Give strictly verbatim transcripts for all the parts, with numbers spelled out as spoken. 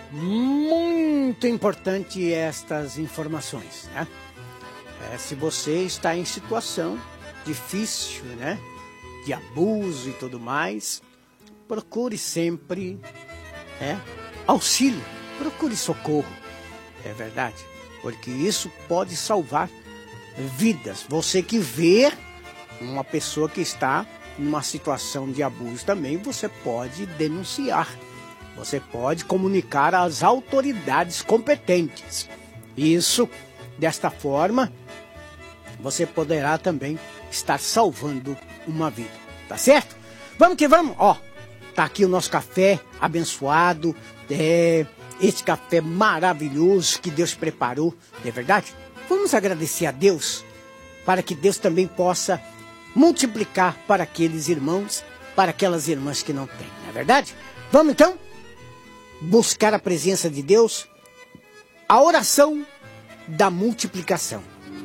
Muito importante estas informações, né? É, se você está em situação difícil, né? De abuso e tudo mais, procure sempre é, auxílio, procure socorro, é verdade, porque isso pode salvar vidas. Você que vê uma pessoa que está numa situação de abuso também, você pode denunciar, você pode comunicar às autoridades competentes. Isso, desta forma, você poderá também estar salvando uma vida, tá certo? Vamos que vamos, ó, tá aqui o nosso café abençoado, é, este café maravilhoso que Deus preparou, não é verdade? Vamos agradecer a Deus, para que Deus também possa multiplicar para aqueles irmãos, para aquelas irmãs que não têm, não é verdade? Vamos então buscar a presença de Deus, a oração da multiplicação.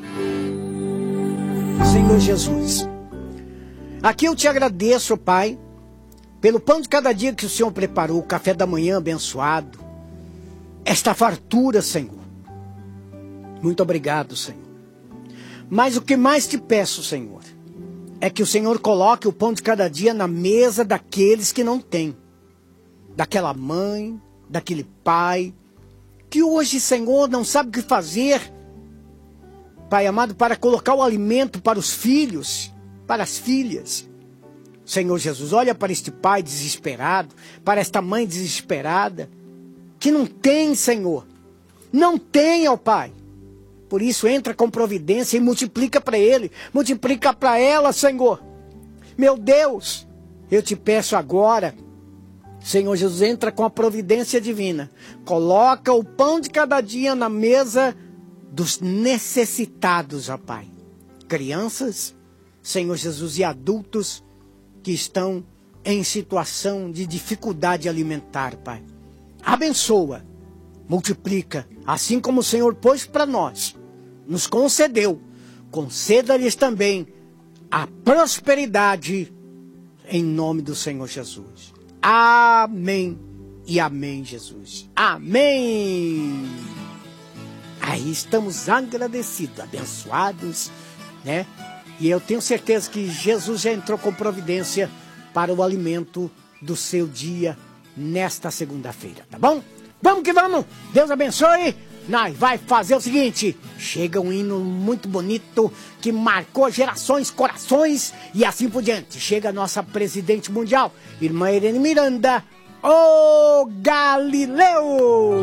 Senhor Jesus, aqui eu te agradeço, Pai, pelo pão de cada dia que o Senhor preparou, o café da manhã abençoado, esta fartura, Senhor. Muito obrigado, Senhor. Mas o que mais te peço, Senhor, é que o Senhor coloque o pão de cada dia na mesa daqueles que não têm. Daquela mãe, daquele pai, que hoje, Senhor, não sabe o que fazer, Pai amado, para colocar o alimento para os filhos, para as filhas. Senhor Jesus, olha para este pai desesperado, para esta mãe desesperada, que não tem, Senhor, não tem, ó Pai. Por isso, entra com providência e multiplica para ele, multiplica para ela, Senhor. Meu Deus, eu te peço agora, Senhor Jesus, entra com a providência divina. Coloca o pão de cada dia na mesa dos necessitados, ó Pai. Crianças, Senhor Jesus, e adultos que estão em situação de dificuldade alimentar, Pai. Abençoa, multiplica, assim como o Senhor pôs para nós, nos concedeu, conceda-lhes também a prosperidade em nome do Senhor Jesus. Amém e amém, Jesus. Amém. Aí estamos agradecidos, abençoados, né? E eu tenho certeza que Jesus já entrou com providência para o alimento do seu dia nesta segunda-feira, tá bom? Vamos que vamos! Deus abençoe! Nós vai fazer o seguinte, chega um hino muito bonito que marcou gerações, corações e assim por diante. Chega a nossa presidente mundial, irmã Irene Miranda, o Galileu!